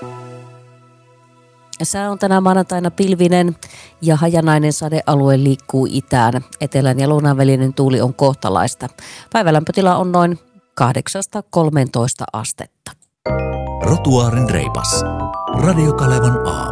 Sää on tänään maanantaina pilvinen ja hajanainen sadealue liikkuu itään. Etelän ja lounaan välinen tuuli on kohtalaista. Päivälämpötila on noin 8-13 astetta. Rotuaarin reipas. Radio Kalevan aamu.